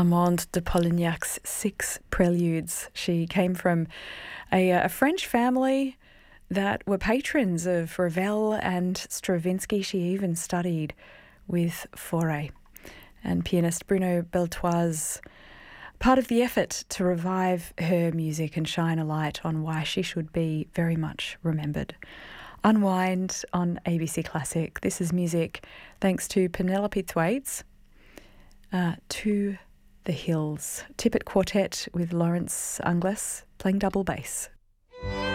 Armande de Polignac's 6 Preludes. She came from a French family that were patrons of Ravel and Stravinsky. She even studied with Fauré. And pianist Bruno Beltoise, part of the effort to revive her music and shine a light on why she should be very much remembered. Unwind on ABC Classic. This is music thanks to Penelope Thwaites. To the Hills. Tippett Quartet with Lawrence Ungles playing double bass.